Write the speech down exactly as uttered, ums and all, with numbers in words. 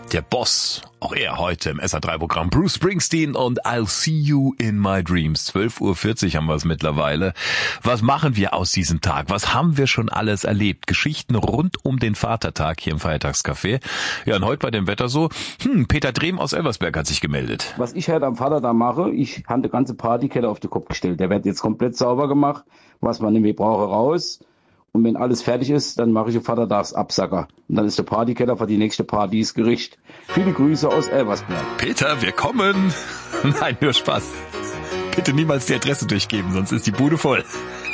Der Boss, auch er heute im S R drei Programm. Bruce Springsteen und I'll See You in My Dreams. zwölf Uhr vierzig haben wir es mittlerweile. Was machen wir aus diesem Tag? Was haben wir schon alles erlebt? Geschichten rund um den Vatertag hier im Feiertagscafé. Ja, und heute bei dem Wetter so, hm, Peter Drehm aus Elversberg hat sich gemeldet. Was ich halt am Vatertag mache, ich habe die ganze Partykette auf den Kopf gestellt. Der wird jetzt komplett sauber gemacht, was man nämlich brauche raus. Und wenn alles fertig ist, dann mache ich einen Vatertagsabsacker. Und dann ist der Partykeller für die nächste Partys Gericht. Viele Grüße aus Elversberg. Peter, wir kommen. Nein, nur Spaß. Bitte niemals die Adresse durchgeben, sonst ist die Bude voll.